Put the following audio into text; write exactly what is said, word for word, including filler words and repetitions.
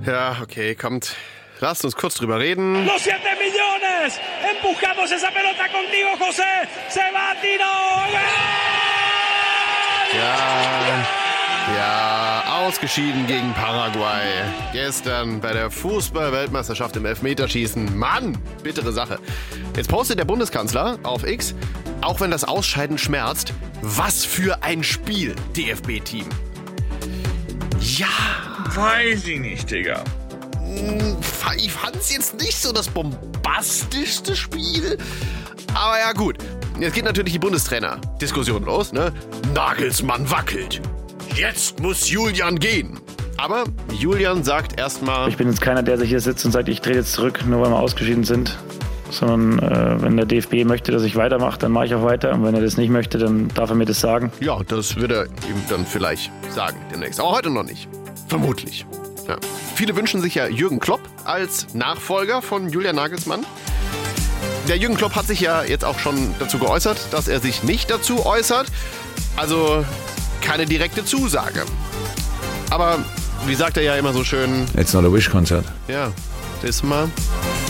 Ja, okay, kommt. Lasst uns kurz drüber reden. Los siete millones. Empujamos esa pelota contigo, José. Se va, Tino. Ja, ja, ausgeschieden gegen Paraguay. Gestern bei der Fußball-Weltmeisterschaft im Elfmeterschießen. Mann, bittere Sache. Jetzt postet der Bundeskanzler auf X, auch wenn das Ausscheiden schmerzt, was für ein Spiel, D F B-Team. Ja. Weiß ich nicht, Digga. Ich fand's jetzt nicht so das bombastischste Spiel. Aber ja, gut. Jetzt geht natürlich die Bundestrainer-Diskussion los, ne? Nagelsmann wackelt. Jetzt muss Julian gehen. Aber Julian sagt erstmal... Ich bin jetzt keiner, der sich hier sitzt und sagt, ich drehe jetzt zurück, nur weil wir ausgeschieden sind. Sondern äh, wenn der D F B möchte, dass ich weitermache, dann mache ich auch weiter. Und wenn er das nicht möchte, dann darf er mir das sagen. Ja, das wird er ihm dann vielleicht sagen demnächst. Aber heute noch nicht. Vermutlich. Ja. Viele wünschen sich ja Jürgen Klopp als Nachfolger von Julian Nagelsmann. Der Jürgen Klopp hat sich ja jetzt auch schon dazu geäußert, dass er sich nicht dazu äußert. Also keine direkte Zusage. Aber wie sagt er ja immer so schön... It's not a wish concert. Ja, das mal...